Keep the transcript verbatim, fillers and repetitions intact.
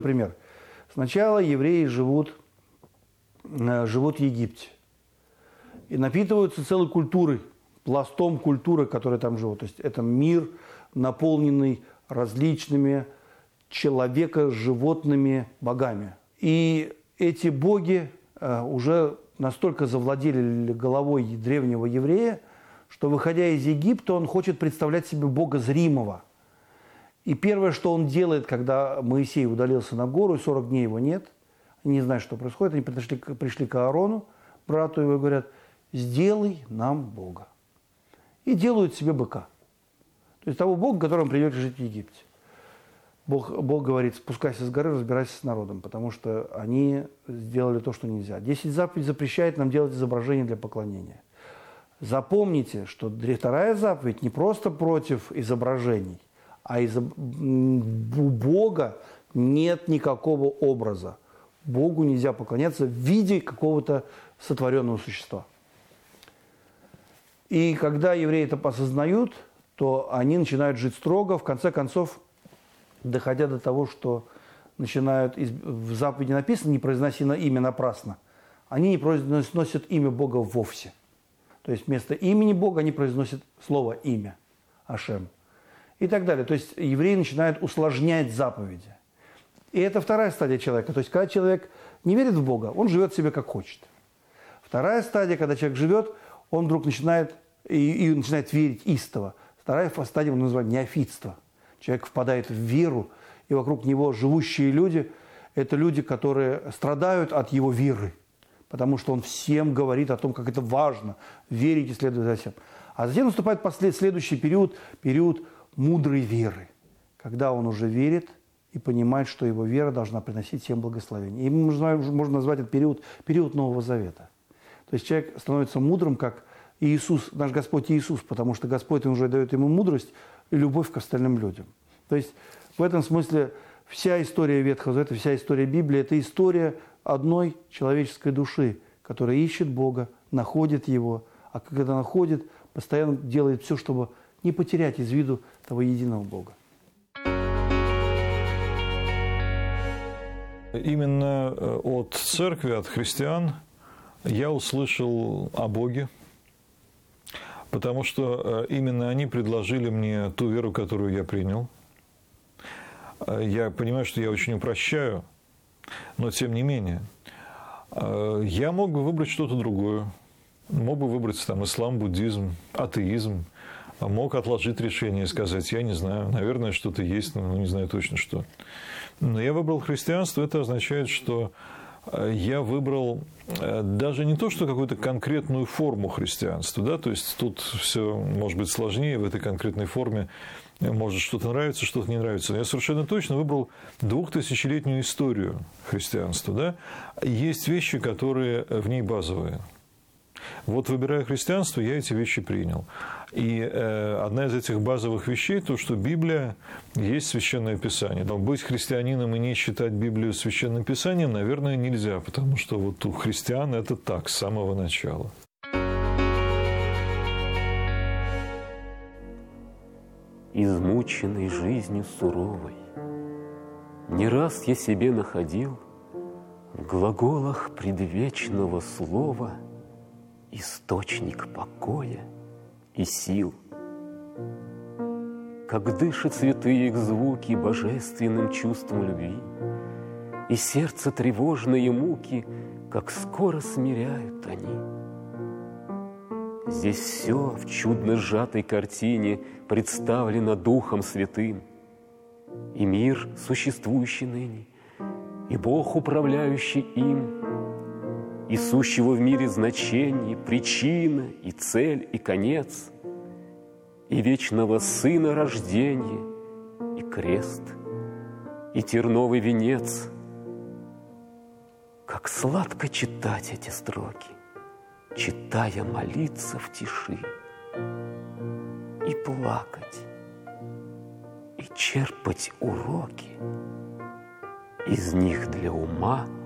Например, сначала евреи живут, живут в Египте и напитываются целой культурой, пластом культуры, которая там живет. То есть это мир, наполненный различными человека-животными богами. И эти боги уже настолько завладели головой древнего еврея, что, выходя из Египта, он хочет представлять себе бога зримого. И первое, что он делает, когда Моисей удалился на гору, и сорок дней его нет, они не знают, что происходит, они пришли, пришли к Аарону, брату его, и говорят: «Сделай нам бога». И делают себе быка. То есть того бога, которому привыкли жить в Египте. Бог, Бог говорит: спускайся с горы, разбирайся с народом, потому что они сделали то, что нельзя. Десять заповедей запрещает нам делать изображения для поклонения. Запомните, что вторая заповедь не просто против изображений, а из... у Бога нет никакого образа. Богу нельзя поклоняться в виде какого-то сотворенного существа. И когда евреи это осознают, то они начинают жить строго, в конце концов, доходя до того, что начинают, в заповеди написано: «Не произноси имя напрасно». Они не произносят имя Бога вовсе. То есть вместо имени Бога они произносят слово «имя», Ашем. И так далее. То есть евреи начинают усложнять заповеди. И это вторая стадия человека. То есть когда человек не верит в Бога, он живет себе как хочет. Вторая стадия, когда человек живет, он вдруг начинает, и, и начинает верить истово. Вторая стадия, он называет неофитство. Человек впадает в веру, и вокруг него живущие люди – это люди, которые страдают от его веры. Потому что он всем говорит о том, как это важно, верить и следовать за всем. А затем наступает послед... следующий период, период мудрой веры, когда он уже верит и понимает, что его вера должна приносить всем благословение. И можно, можно назвать этот период период Нового Завета. То есть человек становится мудрым, как Иисус, наш Господь Иисус, потому что Господь уже дает ему мудрость и любовь к остальным людям. То есть в этом смысле вся история Ветхого Завета, вся история Библии – это история одной человеческой души, которая ищет Бога, находит Его, а когда находит, постоянно делает все, чтобы не потерять из виду того единого Бога. Именно от церкви, от христиан я услышал о Боге, потому что именно они предложили мне ту веру, которую я принял. Я понимаю, что я очень упрощаю, но тем не менее. Я мог бы выбрать что-то другое. Мог бы выбрать там ислам, буддизм, атеизм. Мог отложить решение и сказать: я не знаю, наверное, что-то есть, но не знаю точно что. Но я выбрал христианство. Это означает, что я выбрал даже не то, что какую-то конкретную форму христианства, да, то есть тут все может быть сложнее, в этой конкретной форме может что-то нравится, что-то не нравится. Но я совершенно точно выбрал двухтысячелетнюю историю христианства, да. Есть вещи, которые в ней базовые. Вот, выбирая христианство, я эти вещи принял. И э, одна из этих базовых вещей – то, что Библия есть Священное Писание. Но быть христианином и не считать Библию Священным Писанием, наверное, нельзя, потому что вот у христиан это так с самого начала. Измученный жизнью суровой, не раз я себе находил в глаголах предвечного слова источник покоя и сил. Как дышат святые их звуки божественным чувством любви, и сердце тревожные муки, как скоро смиряют они. Здесь все в чудно сжатой картине представлено Духом Святым, и мир, существующий ныне, и Бог, управляющий им, и сущего в мире значение, причина и цель и конец, и вечного Сына рождение, и крест, и терновый венец. Как сладко читать эти строки, читая, молиться в тиши, и плакать, и черпать уроки из них для ума